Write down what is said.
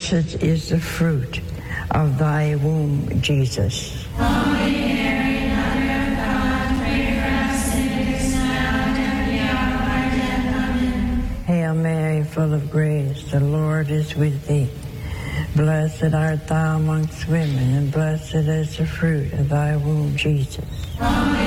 blessed is the fruit of thy womb, Jesus. Holy Mary, Mother of God, pray for us sinners now and at the hour of our death. Amen. Hail Mary, full of grace, the Lord is with thee. Blessed art thou amongst women, and blessed is the fruit of thy womb, Jesus. Holy